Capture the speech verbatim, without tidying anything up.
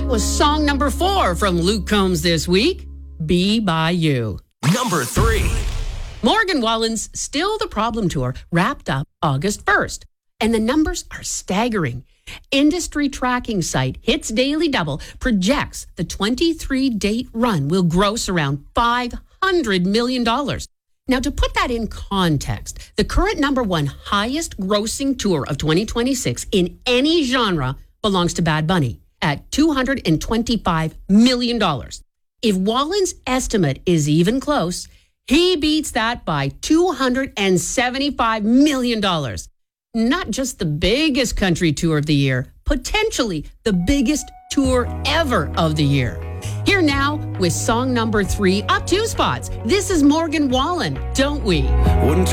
That was song number four from Luke Combs this week, Be By You. Number three. Morgan Wallen's Still the Problem Tour wrapped up August first, and the numbers are staggering. Industry tracking site Hits Daily Double projects the twenty-three date run will gross around five hundred million dollars. Now, to put that in context, the current number one highest grossing tour of twenty twenty-six in any genre belongs to Bad Bunny at two hundred twenty-five million dollars. If Wallen's estimate is even close, he beats that by two hundred seventy-five million dollars. Not just the biggest country tour of the year, potentially the biggest tour ever of the year. Here now with song number three, up two spots. This is Morgan Wallen, Don't We? Wouldn't